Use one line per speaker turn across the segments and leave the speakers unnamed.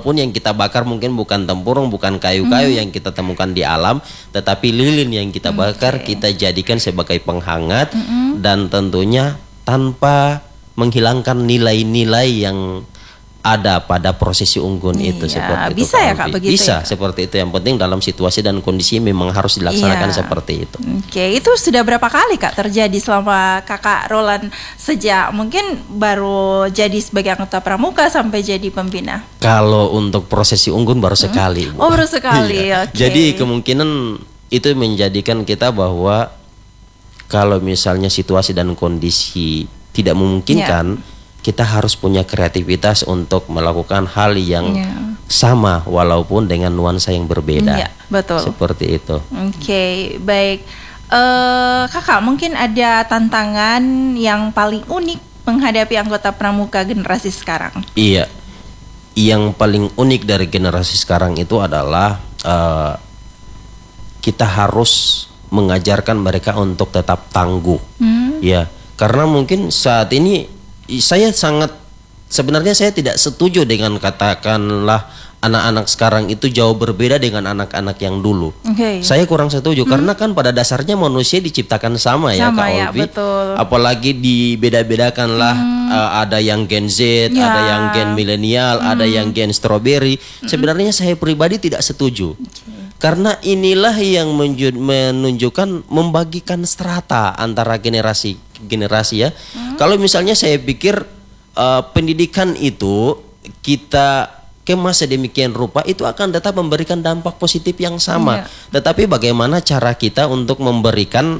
walaupun yang kita bakar mungkin bukan tempurung, bukan kayu-kayu yang kita temukan di alam, tetapi lilin yang kita bakar kita jadikan sebagai penghangat dan tentunya tanpa menghilangkan nilai-nilai yang ada pada prosesi unggun itu seperti itu.
Bisa ya Kak begitu?
Bisa
ya,
seperti itu. Yang penting dalam situasi dan kondisi memang harus dilaksanakan seperti itu.
Oke, itu sudah berapa kali Kak terjadi selama Kakak Roland sejak mungkin baru jadi sebagai anggota pramuka sampai jadi pembina?
Kalau untuk prosesi unggun baru sekali, Bu.
Oh, baru sekali. Oke.
Jadi kemungkinan itu menjadikan kita bahwa kalau misalnya situasi dan kondisi tidak memungkinkan, kita harus punya kreativitas untuk melakukan hal yang sama walaupun dengan nuansa yang berbeda.
Betul.
Seperti itu.
Oke, baik. Kakak, mungkin ada tantangan yang paling unik menghadapi anggota pramuka generasi sekarang?
Iya. Yang paling unik dari generasi sekarang itu adalah kita harus mengajarkan mereka untuk tetap tangguh. Ya, karena mungkin saat ini sebenarnya saya tidak setuju dengan katakanlah anak-anak sekarang itu jauh berbeda dengan anak-anak yang dulu. Saya kurang setuju karena kan pada dasarnya manusia diciptakan sama ya Kak Olvi. Apalagi dibeda-bedakanlah ada yang Gen Z, ada yang Gen milenial, ada yang Gen strawberry. Sebenarnya saya pribadi tidak setuju. Karena inilah yang menunjukkan membagikan strata antara generasi ya. Kalau misalnya saya pikir pendidikan itu kita kemas sedemikian rupa itu akan tetap memberikan dampak positif yang sama. Tetapi bagaimana cara kita untuk memberikan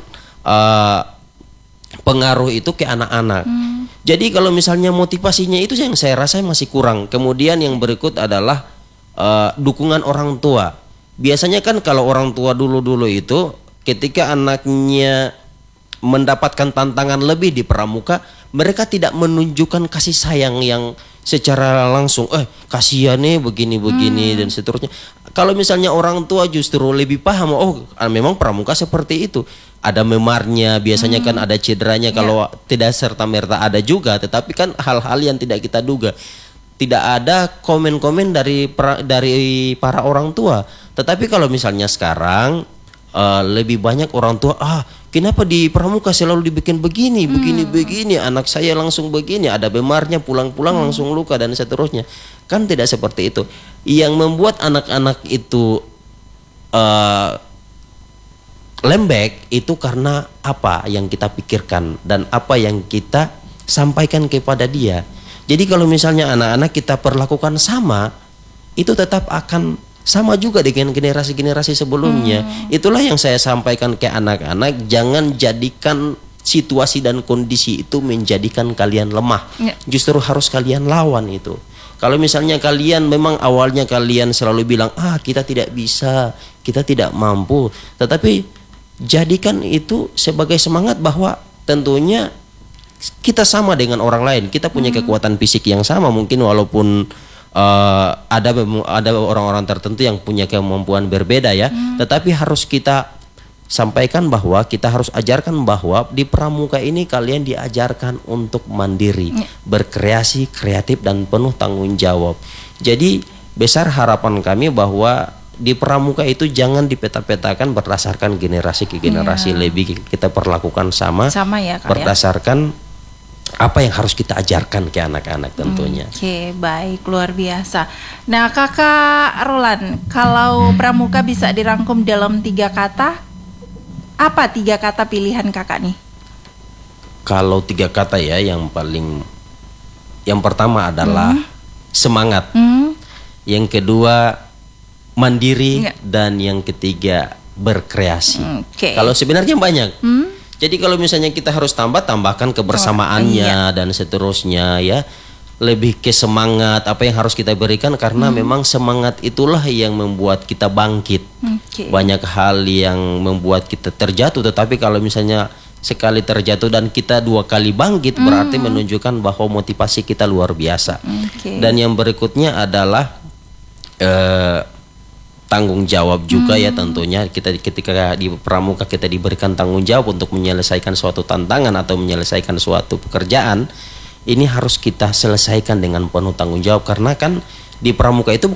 pengaruh itu ke anak-anak. Jadi kalau misalnya motivasinya itu yang saya rasa masih kurang. Kemudian yang berikut adalah dukungan orang tua. Biasanya kan kalau orang tua dulu-dulu itu ketika anaknya mendapatkan tantangan lebih di pramuka, mereka tidak menunjukkan kasih sayang yang secara langsung, kasihan nih begini-begini dan seterusnya. Kalau misalnya orang tua justru lebih paham, memang pramuka seperti itu. Ada memarnya, biasanya kan ada cederanya, kalau tidak serta-merta ada juga, tetapi kan hal-hal yang tidak kita duga. Tidak ada komen-komen dari para orang tua. Tetapi kalau misalnya sekarang lebih banyak orang tua, kenapa di pramuka selalu dibikin begini, begini, anak saya langsung begini, ada bemarnya, pulang-pulang langsung luka dan seterusnya. Kan tidak seperti itu. Yang membuat anak-anak itu lembek itu karena apa yang kita pikirkan dan apa yang kita sampaikan kepada dia. Jadi kalau misalnya anak-anak kita perlakukan sama, itu tetap akan sama juga dengan generasi-generasi sebelumnya. Itulah yang saya sampaikan ke anak-anak, jangan jadikan situasi dan kondisi itu menjadikan kalian lemah. Justru harus kalian lawan itu. Kalau misalnya kalian memang awalnya kalian selalu bilang, kita tidak bisa, kita tidak mampu, tetapi jadikan itu sebagai semangat bahwa tentunya kita sama dengan orang lain, kita punya kekuatan fisik yang sama, mungkin walaupun ada orang-orang tertentu yang punya kemampuan berbeda ya, tetapi harus kita sampaikan bahwa kita harus ajarkan bahwa di pramuka ini kalian diajarkan untuk mandiri, berkreasi, kreatif dan penuh tanggung jawab. Jadi besar harapan kami bahwa di pramuka itu jangan dipeta-petakan berdasarkan generasi ke generasi, lebih kita perlakukan sama ya, berdasarkan apa yang harus kita ajarkan ke anak-anak tentunya.
Oke, baik, luar biasa. Nah, Kakak Roland, kalau pramuka bisa dirangkum dalam 3 kata, apa 3 kata pilihan Kakak nih?
Kalau 3 kata ya, yang pertama adalah semangat, yang kedua mandiri, dan yang ketiga berkreasi. Kalau sebenarnya banyak. Jadi kalau misalnya kita harus tambahkan kebersamaannya dan seterusnya ya, lebih ke semangat apa yang harus kita berikan, karena memang semangat itulah yang membuat kita bangkit. Banyak hal yang membuat kita terjatuh, tetapi kalau misalnya sekali terjatuh dan kita 2 kali bangkit, berarti menunjukkan bahwa motivasi kita luar biasa. Dan yang berikutnya adalah tanggung jawab juga ya, tentunya kita ketika di pramuka kita diberikan tanggung jawab untuk menyelesaikan suatu tantangan atau menyelesaikan suatu pekerjaan, ini harus kita selesaikan dengan penuh tanggung jawab, karena kan di pramuka itu